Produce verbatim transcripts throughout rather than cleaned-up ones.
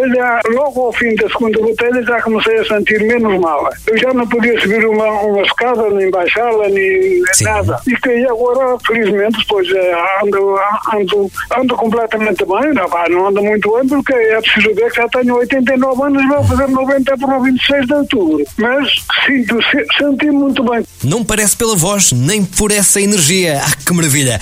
já, logo ao fim da segunda botelha, já comecei a sentir menos mal. Eu já não podia subir uma, uma escada, nem baixá-la, nem Sim. nada. E que agora, felizmente, depois ando, ando, ando completamente bem. Não, pá, não ando muito bem, porque é preciso ver que já tenho oitenta e nove anos e vou fazer noventa para o vinte e seis de outubro. Mas sinto, senti muito bem. Não parece pela voz, nem por essa energia. Ah, que maravilha!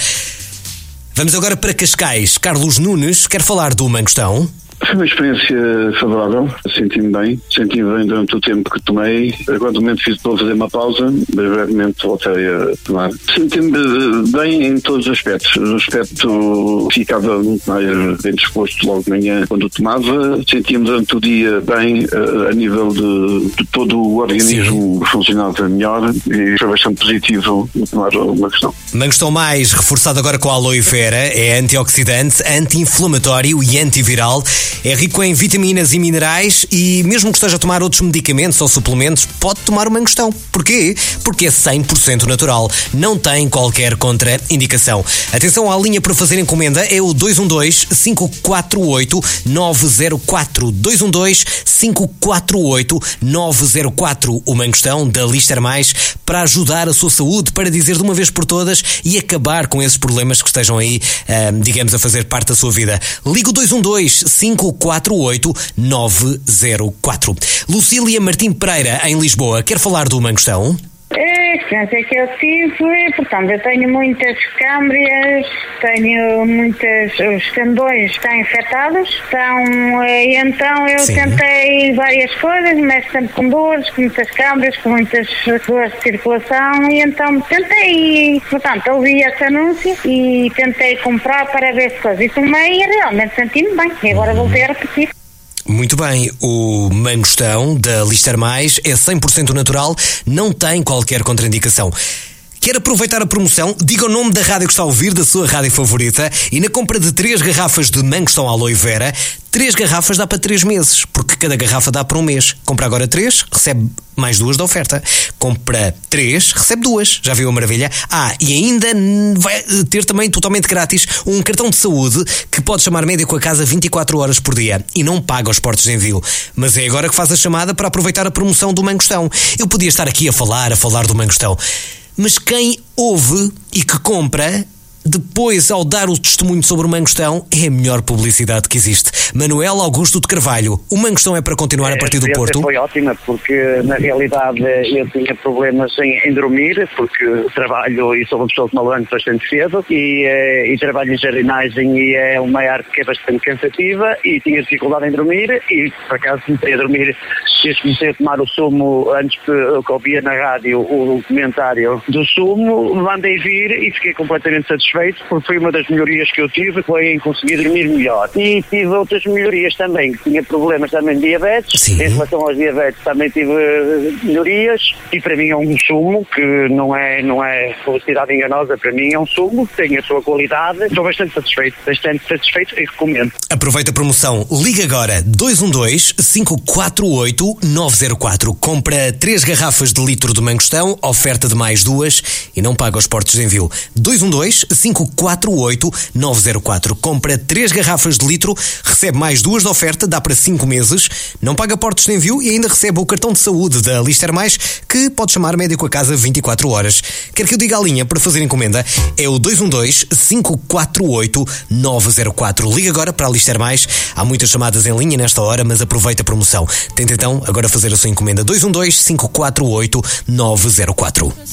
Vamos agora para Cascais. Carlos Nunes quer falar do mangostão. Foi uma experiência favorável, senti-me bem, senti-me bem durante o tempo que tomei. Agora, no momento, fiz para fazer uma pausa, mas brevemente voltei a tomar. Senti-me bem em todos os aspectos. No aspecto, ficava muito mais bem disposto logo de manhã quando tomava. Sentia-me durante o dia bem, a nível de, de todo o organismo Sim. funcionava melhor e foi bastante positivo tomar o mangostão. Mangostão mais, reforçado agora com a aloe vera, é antioxidante, anti-inflamatório e antiviral. É rico em vitaminas e minerais e mesmo que esteja a tomar outros medicamentos ou suplementos, pode tomar o mangostão. Porquê? Porque é cem por cento natural. Não tem qualquer contraindicação. Atenção à linha para fazer encomenda, é o dois um dois, cinco quatro oito, nove zero quatro. dois um dois, cinco quatro oito, nove zero quatro. O mangostão da Lister Mais, para ajudar a sua saúde, para dizer de uma vez por todas e acabar com esses problemas que estejam aí, uh, digamos, a fazer parte da sua vida. Liga o dois um dois, cinco quatro oito, nove zero quatro. Lucília Martim Pereira, em Lisboa, quer falar do mangostão? A experiência que eu tive, portanto, eu tenho muitas câmbrias, tenho muitas, os tendões estão infectados, estão, e então eu Sim. tentei várias coisas, mas sempre com dores, com muitas câmbrias, com muitas dores de circulação, e então tentei, portanto, ouvi esse anúncio e tentei comprar para ver se coisa. E tomei e realmente senti-me bem, e agora voltei a repetir. Muito bem, o mangostão da Lister Mais é cem por cento natural, não tem qualquer contraindicação. Quer aproveitar a promoção? Diga o nome da rádio que está a ouvir, da sua rádio favorita, e na compra de três garrafas de mangostão aloe vera, três garrafas dá para três meses, porque cada garrafa dá para um mês. Compra agora três, recebe mais duas da oferta. Compra três, recebe duas. Já viu a maravilha? Ah, e ainda vai ter também totalmente grátis um cartão de saúde que pode chamar médico a casa vinte e quatro horas por dia e não paga os portos de envio. Mas é agora que faz a chamada para aproveitar a promoção do mangostão. Eu podia estar aqui a falar, a falar do mangostão, mas quem ouve e que compra, depois, ao dar o testemunho sobre o mangostão, é a melhor publicidade que existe. Manuel Augusto de Carvalho, o mangostão é para continuar a partir do Porto? Foi ótima, porque na realidade eu tinha problemas em, em dormir, porque trabalho e sou uma pessoa que me levanto bastante cedo e, e trabalho em jardinagem e é uma arte que é bastante cansativa e tinha dificuldade em dormir e por acaso comecei a dormir, desde que comecei a tomar o sumo, antes que eu ouvia na rádio o comentário do sumo, mandei vir e fiquei completamente satisfeito, porque foi uma das melhorias que eu tive, foi em conseguir dormir melhor. E tive outras melhorias também, que tinha problemas também de diabetes. Sim. Em relação aos diabetes também tive melhorias, e para mim é um sumo que não é, não é publicidade enganosa, para mim é um sumo que tem a sua qualidade. Estou bastante satisfeito, bastante satisfeito e recomendo. Aproveita a promoção, liga agora dois um dois, cinco quatro oito, nove zero quatro. Compra três garrafas de litro de mangostão, oferta de mais duas e não paga os portos de envio. dois um dois, cinco quatro oito, nove zero quatro. Compra três garrafas de litro, recebe mais duas de oferta, dá para cinco meses, não paga portos de envio e ainda recebe o cartão de saúde da Lister Mais, que pode chamar médico a casa vinte e quatro horas. Quer que eu diga a linha para fazer encomenda? É o dois um dois, cinco quatro oito, nove zero quatro. Liga agora para a Lister Mais. Há muitas chamadas em linha nesta hora, mas aproveita a promoção. Tenta então agora fazer a sua encomenda. dois um dois, cinco quatro oito, nove zero quatro.